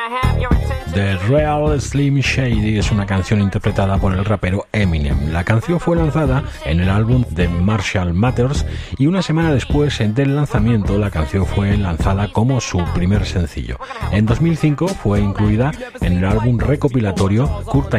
The Real Slim Shady es una canción interpretada por el rapero Eminem. La canción fue lanzada en el álbum The Marshall Mathers y una semana después del lanzamiento la canción fue lanzada como su primer sencillo. En 2005 fue incluida en el álbum recopilatorio Curtain